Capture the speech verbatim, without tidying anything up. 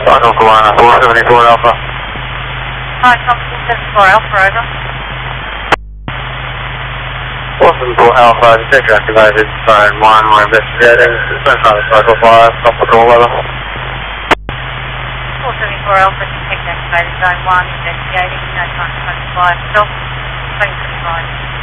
Cycle Kalana, four seventy-four Alpha. Hi, Tom four seventy-four Alpha, over. four seventy-four Alpha, detector activated, zone one, we're investigating. Zone five, cycle five, stop the call, over. four seventy-four Alpha, detector activated, zone one, investigating, no time to fly, stop, twenty twenty-five.